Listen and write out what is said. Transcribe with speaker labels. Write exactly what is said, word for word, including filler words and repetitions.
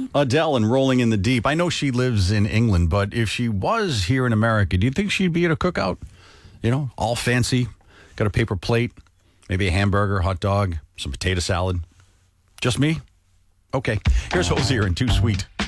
Speaker 1: Adele and Rolling in the Deep. I know she lives in England, but if she was here in America, do you think she'd be at a cookout? You know, all fancy, got a paper plate, maybe a hamburger, hot dog, some potato salad. Just me? Okay. Here's Hosier and Too Sweet.